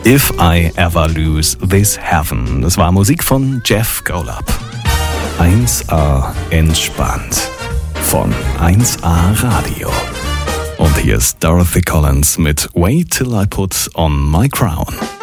If I Ever Lose This Heaven. Das war Musik von Jeff Golub. 1A entspannt von 1A Radio. Und hier ist Dorothy Collins mit Wait Till I Put On My Crown.